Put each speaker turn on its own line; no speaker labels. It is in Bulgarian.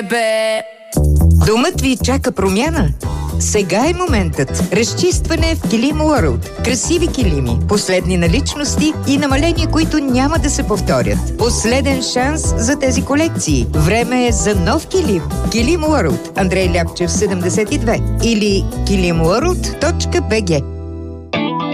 Думът ви чака промяна. Сега е моментът. Разчистване в Килим World. Красиви килими, последни наличности и намаления, които няма да се повторят. Последен шанс за тези колекции. Време е за нов килим. Килим World. Андрей Ляпчев, 72. Или kilimworld.bg.